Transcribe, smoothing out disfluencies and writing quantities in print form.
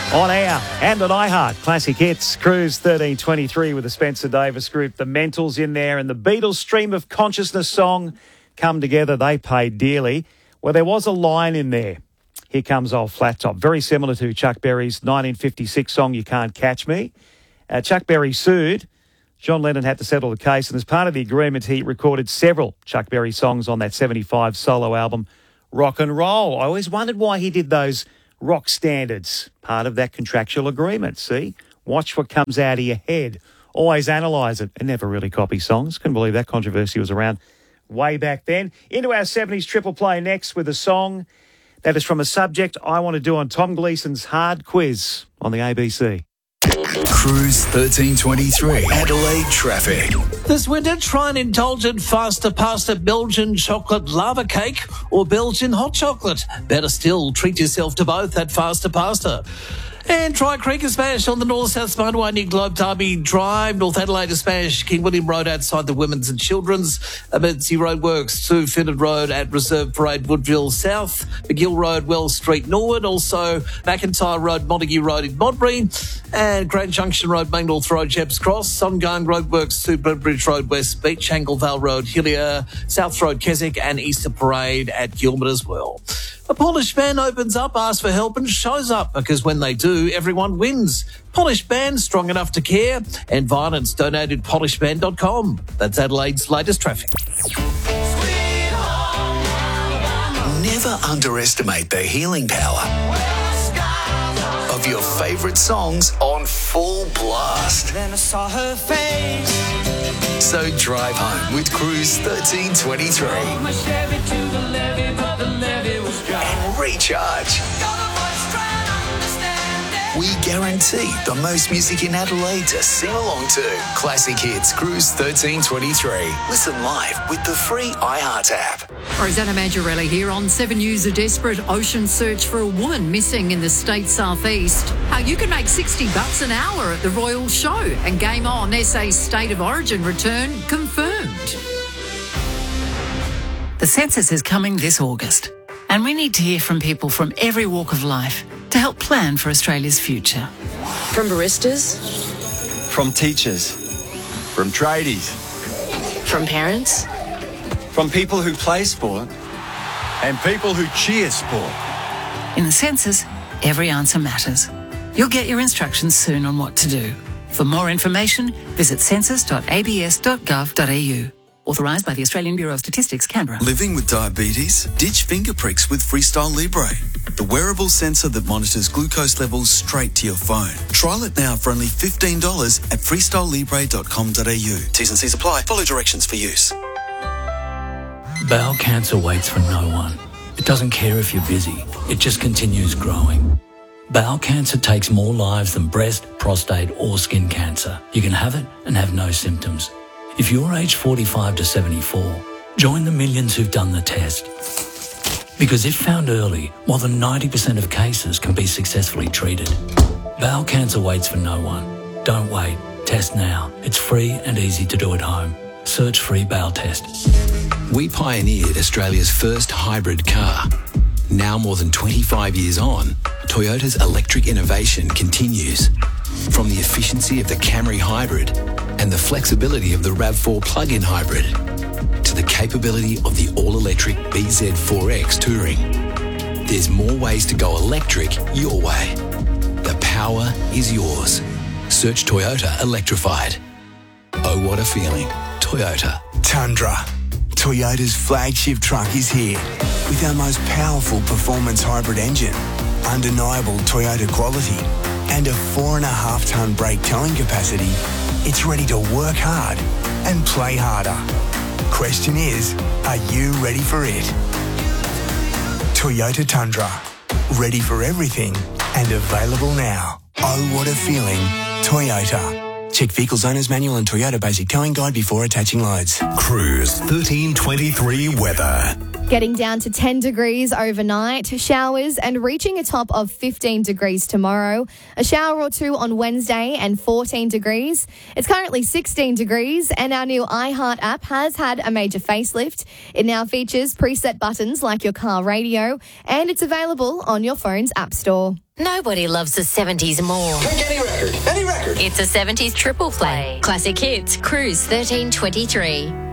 On air and on iHeart, Classic Hits, Cruise 1323 with the Spencer Davis Group, the Mentals in there, and the Beatles' Stream of Consciousness song come together. They paid dearly. Well, there was a line in there. Here Comes Old Flat Top, very similar to Chuck Berry's 1956 song, You Can't Catch Me. Chuck Berry sued. John Lennon had to settle the case, and as part of the agreement, he recorded several Chuck Berry songs on that 75 solo album, Rock and Roll. I always wondered why he did those rock standards, part of that contractual agreement. See, watch what comes out of your head. Always analyse it and never really copy songs. Couldn't believe that controversy was around way back then. Into our 70s triple play next with a song that is from a subject I want to do on Tom Gleeson's Hard Quiz on the ABC. Cruise 1323, Adelaide traffic. This winter, try an indulgent faster pasta Belgian chocolate lava cake or Belgian hot chocolate. Better still, treat yourself to both at faster pasta. And try Creek Smash on the North-South Motorway near Globe Derby Drive, North Adelaide Smash, King William Road outside the Women's and Children's, Emergency Roadworks to Finnard Road at Reserve Parade, Woodville South, McGill Road, Wells Street, Norwood, also McIntyre Road, Montague Road in Modbury, and Grand Junction Road, Main North Road, Jeps Cross, ongoing roadworks to Bridge Road, West Beach, Anglevale Road, Hillier, South Road, Keswick, and Easter Parade at Gilman as well. A Polished Band opens up, asks for help and shows up because when they do, everyone wins. Polished Band, strong enough to care. And violence, donated polishedband.com. That's Adelaide's latest traffic. Never underestimate the healing power of your favourite songs on full blast. Then I saw her face. So drive home with Cruise 1323 My Chevy to the levee, but the levee was dry. and recharge. We guarantee the most music in Adelaide to sing along to. Classic Hits, Cruise 1323. Listen live with the free iHeart app. Rosanna Mangiarelli here on 7 News. A desperate ocean search for a woman missing in the state's southeast. How you can make $60 an hour at the Royal Show. And Game On, SA's State of Origin return confirmed. The census is coming this August, and we need to hear from people from every walk of life to help plan for Australia's future. From baristas, From teachers, from tradies, from parents, from people who play sport, and people who cheer sport. In the census, every answer matters. You'll get your instructions soon on what to do. For more information, visit census.abs.gov.au. Authorised by the Australian Bureau of Statistics, Canberra. Living with diabetes? Ditch finger pricks with Freestyle Libre, the wearable sensor that monitors glucose levels straight to your phone. Trial it now for only $15 at freestylelibre.com.au. T's and C's apply. Follow directions for use. Bowel cancer waits for no one. It doesn't care if you're busy. It just continues growing. Bowel cancer takes more lives than breast, prostate or skin cancer. You can have it and have no symptoms. If you're aged 45 to 74, join the millions who've done the test. Because if found early, more than 90% of cases can be successfully treated. Bowel cancer waits for no one. Don't wait. Test now. It's free and easy to do at home. Search free bowel test. We pioneered Australia's first hybrid car. Now more than 25 years on, Toyota's electric innovation continues. From the efficiency of the Camry Hybrid and the flexibility of the RAV4 plug-in hybrid to the capability of the all-electric BZ4X Touring. There's more ways to go electric your way. The power is yours. Search Toyota Electrified. Oh, what a feeling. Toyota. Tundra. Toyota's flagship truck is here with our most powerful performance hybrid engine, undeniable Toyota quality, and a 4.5-tonne brake towing capacity. It's ready to work hard and play harder. Question is, are you ready for it? Toyota Tundra. Ready for everything and available now. Oh, what a feeling. Toyota. Check Vehicles Owner's Manual and Toyota Basic Towing Guide before attaching loads. Cruise 1323 weather. Getting down to 10 degrees overnight, showers and reaching a top of 15 degrees tomorrow. A shower or two on Wednesday and 14 degrees. It's currently 16 degrees and our new iHeart app has had a major facelift. It now features preset buttons like your car radio and it's available on your phone's app store. Nobody loves the 70s more. Pick any record. Any record. It's a 70s triple play. Classic hits, Cruise 1323.